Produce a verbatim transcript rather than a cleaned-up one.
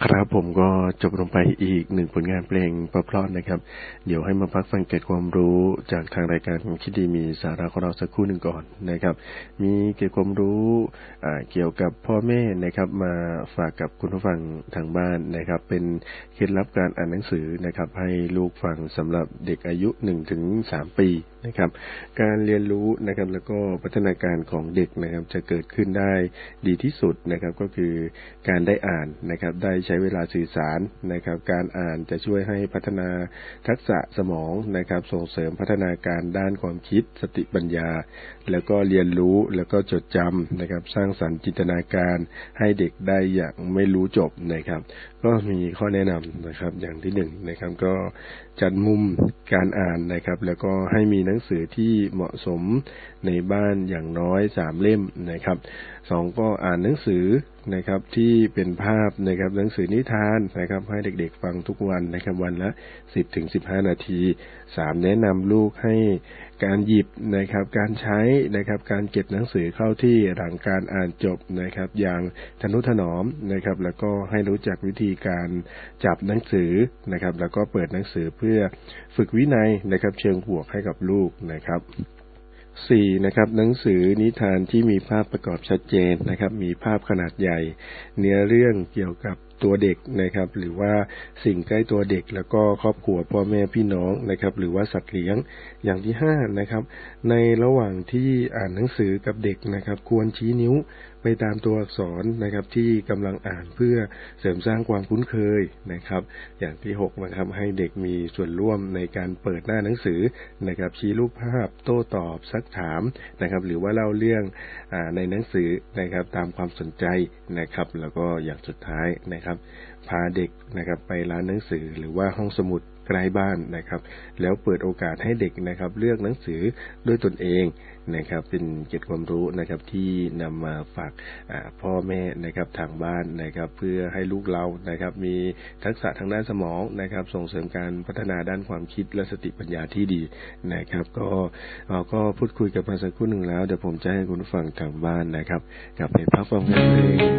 ครับผมก็จบลงไปอีกหนึ่งผลงานเพลงเพราะๆนะครับเดี๋ยวให้มาพักฟังเกร็ดความรู้จากทางรายการคิดดีมีสาระของเราสักครู่หนึ่งก่อนนะครับมีเกร็ดความรู้อ่าเกี่ยวกับพ่อแม่นะครับมาฝากกับคุณผู้ฟังทางบ้านนะครับเป็นเคล็ดลับการอ่านหนังสือนะครับให้ลูกฟังสำหรับเด็กอายุหนึ่งถึงสามปีนะครับการเรียนรู้นะครับแล้วก็พัฒนาการของเด็กนะครับจะเกิดขึ้นได้ดีที่สุดนะครับก็คือการได้อ่านนะครับได้ใช้เวลาสื่อสารนะครับการอ่านจะช่วยให้พัฒนาทักษะสมองนะครับส่งเสริมพัฒนาการด้านความคิดสติปัญญาแล้วก็เรียนรู้แล้วก็จดจำนะครับสร้างสรรค์จินตนาการให้เด็กได้อย่างไม่รู้จบนะครับก็มีข้อแนะนำนะครับอย่างที่หนึ่งนะครับก็จัดมุมการอ่านนะครับแล้วก็ให้มีหนังสือที่เหมาะสมในบ้านอย่างน้อยสามเล่มนะครับสองก็อ่านหนังสือนะครับที่เป็นภาพนะครับหนังสือนิทานนะครับให้เด็กๆฟังทุกวันนะครับวันละสิบถึงสิบห้านาทีสามแนะนำลูกให้การหยิบนะครับการใช้นะครับการเก็บหนังสือเข้าที่หลังการอ่านจบนะครับอย่างทนุถนอมนะครับแล้วก็ให้รู้จักวิธีการจับหนังสือนะครับแล้วก็เปิดหนังสือเพื่อฝึกวินัยนะครับเชิงบวกให้กับลูกนะครับสี่นะครับหนังสือนิทานที่มีภาพประกอบชัดเจนนะครับมีภาพขนาดใหญ่เนื้อเรื่องเกี่ยวกับตัวเด็กนะครับหรือว่าสิ่งใกล้ตัวเด็กแล้วก็ครอบครัวพ่อแม่พี่น้องนะครับหรือว่าสัตว์เลี้ยงอย่างที่ห้านะครับในระหว่างที่อ่านหนังสือกับเด็กนะครับควรชี้นิ้วไปตามตัวอักษรนะครับที่กำลังอ่านเพื่อเสริมสร้างความคุ้นเคยนะครับอย่างที่หกนะครับให้เด็กมีส่วนร่วมในการเปิดหน้าหนังสือนะครับชี้รูปภาพโต้ตอบซักถามนะครับหรือว่าเล่าเรื่องอ่าในหนังสือนะครับตามความสนใจนะครับแล้วก็อย่างสุดท้ายนะครับพาเด็กนะครับไปร้านหนังสือหรือว่าห้องสมุดใกล้บ้านนะครับแล้วเปิดโอกาสให้เด็กนะครับเลือกหนังสือด้วยตนเองนะครับเป็นเกร็ดความรู้นะครับที่นำมาฝากพ่อแม่นะครับทางบ้านนะครับเพื่อให้ลูกเรานะครับมีทักษะทางด้านสมองนะครับส่งเสริมการพัฒนาด้านความคิดและสติปัญญาที่ดีนะครับก็เราก็พูดคุยกันมาสักครู่หนึ่งแล้วเดี๋ยวผมจะให้คุณผู้ฟังทางบ้านนะครับกลับไปพักฟังเพลง